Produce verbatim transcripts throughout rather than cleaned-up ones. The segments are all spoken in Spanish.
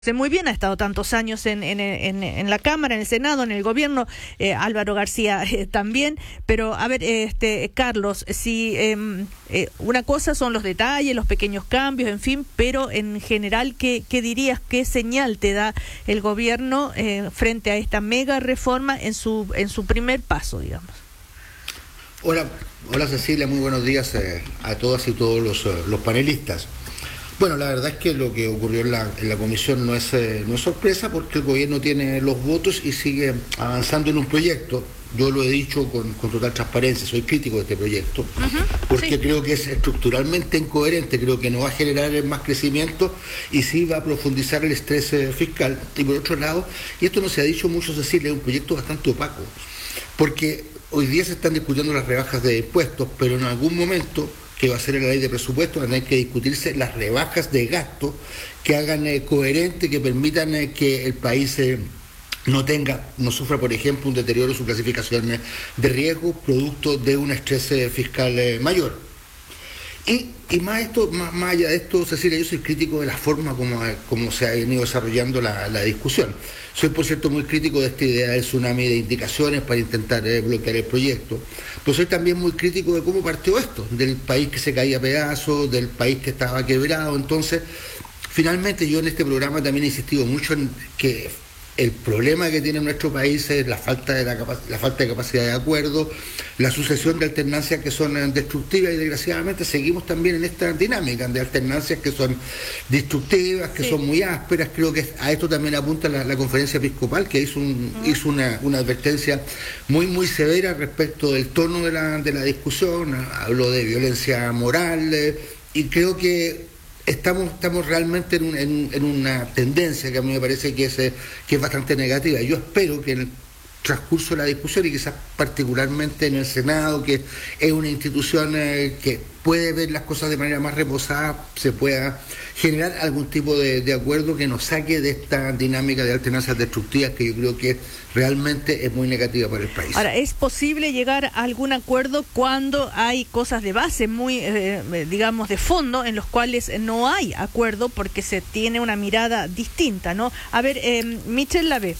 Muy bien, ha estado tantos años en, en, en, en la Cámara, en el Senado, en el Gobierno, eh, Álvaro García eh, también, pero a ver, este Carlos, si eh, eh, una cosa son los detalles, los pequeños cambios, en fin, pero en general, ¿qué, qué dirías, qué señal te da el Gobierno eh, frente a esta mega reforma en su, en su primer paso, digamos? Hola, hola Cecilia, muy buenos días eh, a todas y todos los, uh, los panelistas. Bueno, la verdad es que lo que ocurrió en la, en la comisión no es, eh, no es sorpresa, porque el gobierno tiene los votos y sigue avanzando en un proyecto. Yo lo he dicho con, con total transparencia, soy crítico de este proyecto, uh-huh, porque sí. Creo que es estructuralmente incoherente, creo que no va a generar más crecimiento y sí va a profundizar el estrés eh, fiscal. Y por otro lado, y esto no se ha dicho mucho, Cecilia, es un proyecto bastante opaco, porque hoy día se están discutiendo las rebajas de impuestos, pero en algún momento, que va a ser en la ley de presupuesto, van a tener que discutirse las rebajas de gasto que hagan eh, coherente, que permitan eh, que el país eh, no tenga, no sufra, por ejemplo, un deterioro de su clasificación eh, de riesgo producto de un estrés eh, fiscal eh, mayor. Y, y más, esto, más, más allá de esto, Cecilia, yo soy crítico de la forma como, como se ha venido desarrollando la, la discusión. Soy, por cierto, muy crítico de esta idea del tsunami de indicaciones para intentar eh, bloquear el proyecto. Pero soy también muy crítico de cómo partió esto, del país que se caía a pedazos, del país que estaba quebrado. Entonces, finalmente yo en este programa también he insistido mucho en que el problema que tiene nuestro país es la falta de la, capac- la falta de capacidad de acuerdo, la sucesión de alternancias que son destructivas, y desgraciadamente seguimos también en esta dinámica de alternancias que son destructivas, que sí. son muy ásperas. Creo que a esto también apunta la, la conferencia episcopal, que hizo, un, uh-huh. hizo una, una advertencia muy muy severa respecto del tono de la, de la discusión. Habló de violencia moral eh, y creo que Estamos, estamos realmente en, un, en, en una tendencia que a mí me parece que es, que es bastante negativa. Yo espero que en el transcurso de la discusión, y quizás particularmente en el Senado, que es una institución eh, que puede ver las cosas de manera más reposada, se pueda generar algún tipo de, de acuerdo que nos saque de esta dinámica de alternancias destructivas que yo creo que realmente es muy negativa para el país. Ahora, ¿es posible llegar a algún acuerdo cuando hay cosas de base, muy, eh, digamos, de fondo, en los cuales no hay acuerdo porque se tiene una mirada distinta, ¿no? A ver, eh, Michelle Lave.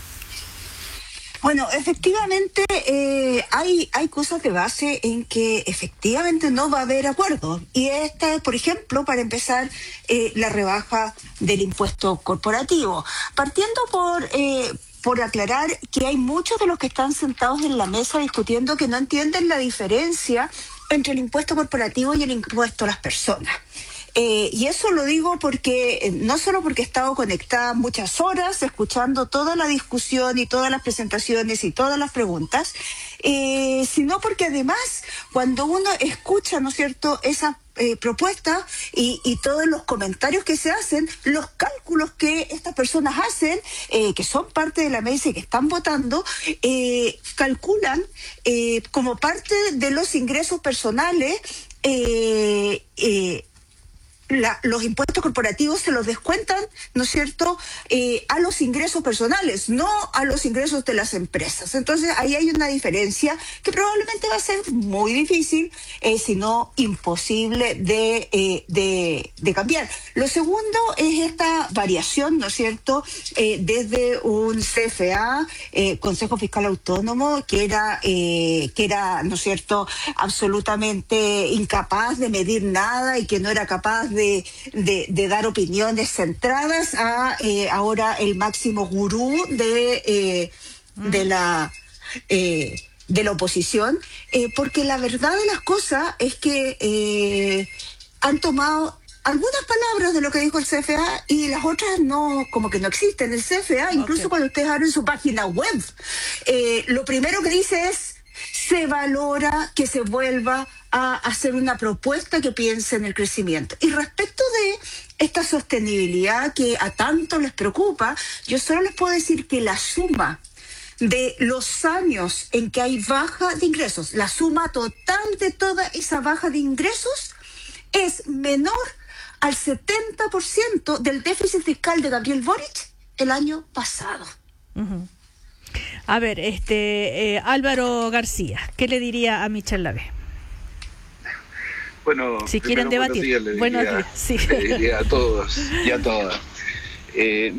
Bueno, efectivamente eh, hay hay cosas de base en que efectivamente no va a haber acuerdo. Y esta es, por ejemplo, para empezar, eh, la rebaja del impuesto corporativo. Partiendo por... Eh, por aclarar que hay muchos de los que están sentados en la mesa discutiendo que no entienden la diferencia entre el impuesto corporativo y el impuesto a las personas. Eh, y eso lo digo porque, eh, no solo porque he estado conectada muchas horas escuchando toda la discusión y todas las presentaciones y todas las preguntas, eh, sino porque además cuando uno escucha, ¿no es cierto?, esas eh, propuestas y, y todos los comentarios que se hacen, los cálculos que estas personas hacen, eh, que son parte de la mesa y que están votando, eh, calculan eh, como parte de los ingresos personales eh, eh, La, los impuestos corporativos se los descuentan, ¿no es cierto?, eh, a los ingresos personales, no a los ingresos de las empresas. Entonces, ahí hay una diferencia que probablemente va a ser muy difícil, eh, si no imposible, de, eh, de, de cambiar. Lo segundo es esta variación, ¿no es cierto?, eh, desde un C F A, eh, Consejo Fiscal Autónomo, que era, eh, que era, ¿no es cierto?, absolutamente incapaz de medir nada y que no era capaz de De, de, de dar opiniones centradas, a eh, ahora el máximo gurú de, eh, mm. de la eh, de la oposición, eh, porque la verdad de las cosas es que eh, han tomado algunas palabras de lo que dijo el C F A y las otras no, como que no existen. El C F A, incluso okay. cuando ustedes abren su página web, eh, lo primero que dice es: se valora que se vuelva a hacer una propuesta que piense en el crecimiento. Y respecto de esta sostenibilidad que a tanto les preocupa, yo solo les puedo decir que la suma de los años en que hay baja de ingresos, la suma total de toda esa baja de ingresos es menor al setenta por ciento del déficit fiscal de Gabriel Boric el año pasado. Uh-huh. A ver, este eh, Álvaro García, ¿qué le diría a Michelle Lave? Bueno, si quieren debatir, buenos días, le buenos diría, días, sí. le diría a todos y a todas. eh,